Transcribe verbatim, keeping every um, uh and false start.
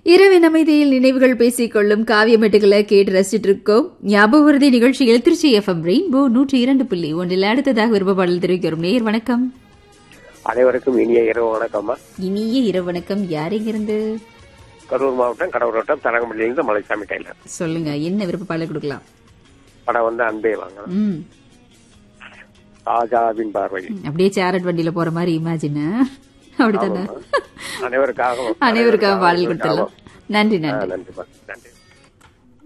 இரவின் அமைதியில் நினைவுகள் பேசிக் கொள்ளும் காவியமெட்டுகளை கேட்டு ரசிச்சிட்டு இருக்கோம். ஞாபகவருதி நிகழ்ச்சியில் திருச்சி எஃப்எம் ரெயின்போ நூற்றி இரண்டு புள்ளி ஒன்றில் அடுத்ததாக விருப்ப பாடல் தெரிவிக்கிறோம். நேயர் வணக்கம். அனைவருக்கும் இனிய இரவு வணக்கம்மா. இனிய இரவு வணக்கம். யார் எங்கிருந்து? கரூர் மாவட்டம் கடவுர் வட்டம் தரங்கம்பள்ளியிலிருந்து மலைசாமி டைலர். சொல்லுங்க, என்ன விருப்ப பாடல் கொடுக்கலாம்? படம் வந்து அன்பே வாங்க. ஆஜாவின் பார்வை. அப்படியே சேரட் வண்டியில போற மாதிரி இமேஜின். அப்படித்தானே? அனைவருக்காக அனைவருக்காக பாடல் கொடுத்துடலாம். நன்றி நன்றி நன்றி.